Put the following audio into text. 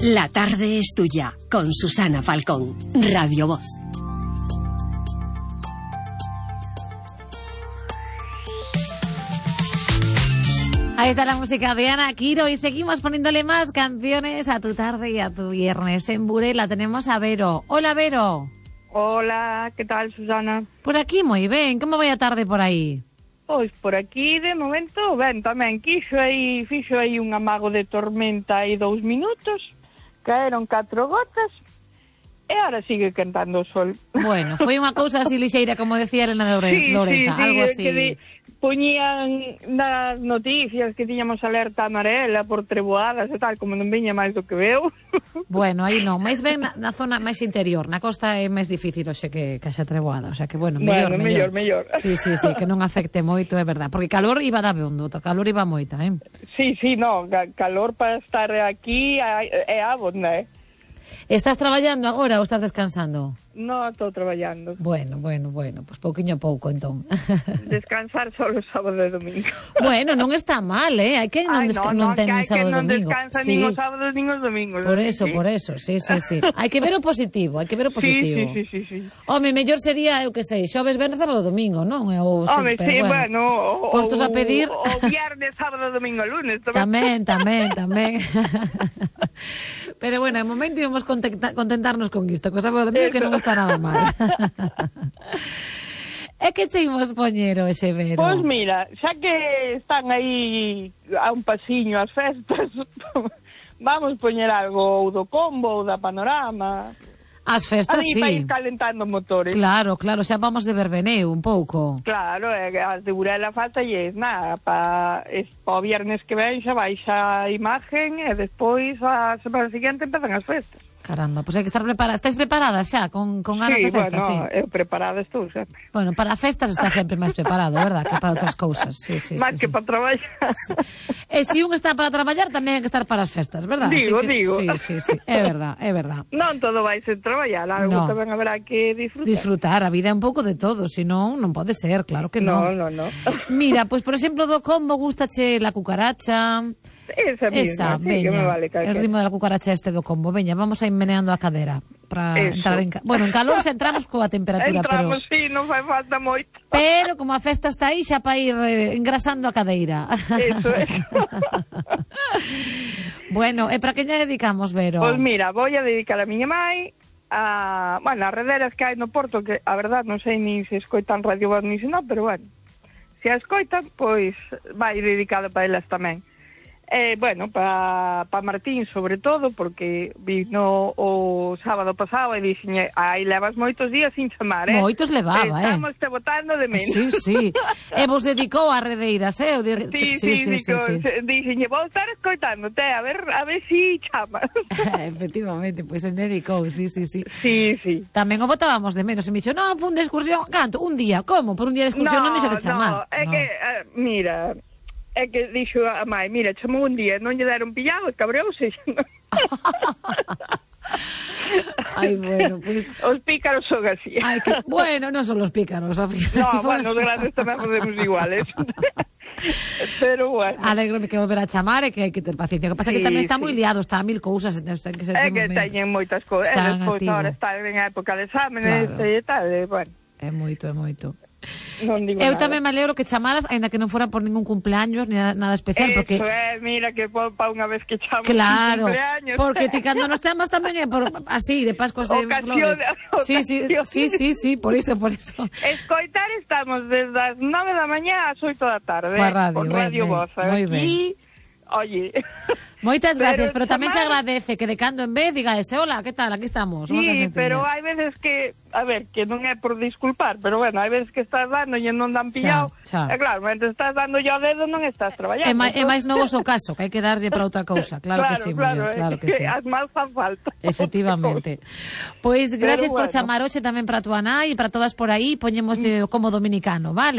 La tarde es tuya, con Susana Falcón, Radio Voz. Ahí está la música de Ana Quiro y seguimos poniéndole más canciones a tu tarde y a tu viernes. En Burela tenemos a Vero. Hola, Vero. Hola, ¿qué tal, Susana? Por aquí moi ben, como vai a tarde por aí? Pois por aquí, de momento, ben, tamén fixo aí un amago de tormenta aí 2 minutos, caeron 4 gotas, e ahora sigue cantando o sol. Bueno, foi unha cousa así lixeira, como decía Elena Lorenza, sí, algo así. Poñían nas noticias que tiñamos alerta amarela por treboadas e tal, como non viña máis do que veo. Bueno, aí non, máis ben na zona máis interior, na costa é máis difícil hoxe que haxa treboada, o sea que bueno, mellor. Sí, que non afecte moito, é verdad, porque calor iba da bondo, calor iba moita, Sí, no, calor para estar aquí é abonda, Estás traballando agora ou estás descansando? No, estou traballando. Bueno, pues pouquiño a pouco, entón. Descansar só o sábado e domingo. Bueno, non está mal, hai que non ten sábado e domingo. Hai que non descansa nin os sábados nin os domingos. Por eso, sí. Hai que ver o positivo, Sí. Home, mellor sería, eu que sei, xoves, venres, sábado, domingo, non? Home, sí, bueno, postos a pedir... O viernes, sábado, domingo, lunes. Tamén. Pero bueno, de momento íbamos contentarnos con isto, co sábado domingo que non está nada mal. E que te imos poñer hoxe, Vero? Pois mira, xa que están aí a un pasiño as festas, vamos poñer algo ou do Combo ou da Panorama. As festas, sí. Para ir calentando motores. Claro, xa vamos de verbeneo un pouco. Claro, as de Burela falta e nada, para o viernes que ven xa baixa a imagen e despois a semana seguinte empezan as festas. Caramba, pois hai que estar preparada. Estáis preparadas xa, con ganas de festas? Sí, eu preparada estou sempre. Bueno, para festas está sempre máis preparado, verdad? Que para outras cousas. Sí. Máis que para traballar. Sí. E se un está para traballar, tamén hai que estar para as festas, verdad? Digo. Sí, é verdad. Non todo vai ser traballar, algo tamén haberá que disfrutar. Disfrutar, a vida é un pouco de todo, senón non pode ser, claro que non. No. Mira, pois por exemplo do Combo gustache la cucaracha... Esa, veña, que me vale el ritmo da cucaracha do Combo. Veña, vamos a ir meneando a cadera para entrar en... Bueno, en calor xa entramos coa temperatura, entramos, sí, non fai falta moito. Pero como a festa está aí, xa para ir engrasando a cadeira. Eso é. Bueno, e para que lle dedicamos, Vero? Pois mira, vou a dedicar a miña mai a rederas que hai no Porto, que a verdad non sei nin se escoitan Radio Voz ni se non, pero bueno, se a escoitan, pois vai dedicada para elas tamén. Bueno, para Martín sobre todo, porque vino o sábado pasado e dixen, aí levas moitos días sin chamar, Moitos levaba, Estamos te botando de menos. Sí. E vos dedicou a redeiras, Sí. Dixen, vou estar escoitándote, a ver si chamas. Efectivamente, pois se dedicou, sí. Sí. Tamén o botábamos de menos, e me dixo, non, fun de excursión, canto, un día, como? Por un día de excursión non deixas de chamar. É que, mira... É que dixo a mai, mira, chamou un día, non lle deron pillado e cabreouse. Ai, bueno, pues... Os pícaros son así. Ai, que... Bueno, non son os pícaros. No, bueno, os grandes tamén podemos iguales. Pero bueno. Alégrome que volver a chamar e que hai que ter paciencia. O que pasa que tamén está moi liado, está a 1000 cousas. É que teñen moitas cousas. Despois ahora está en época de exámenes e tal, bueno. É moito. Eu tamén me alegro que chamaras, ainda que non fora por ningún cumpleaños ni nada especial, porque mira que pa unha vez que chamamos cumpleaños. Porque ti cando nos chamas tamén é por así de Pascua e flores. Sí, por iso. Escoitar estamos desde as 9 da mañá ás 8 da tarde con Radio Voz. Aquí, oye. Moitas gracias, pero tamén se agradece que de cando en vez diga hola, que tal, aquí estamos. Sí, pero hai veces que, a ver, que non é por disculpar, pero bueno, hai veces que estás dando e non dan pillado. E claro, mentre estás dando yo dedo non estás traballando. É máis novos o caso, que hai que darlle para outra cousa. Claro que sí, claro que sí. As mal fan falta. Efectivamente. Pois gracias por chamar hoxe tamén para a túa nai e para todas por aí, poñemos como dominicano, vale?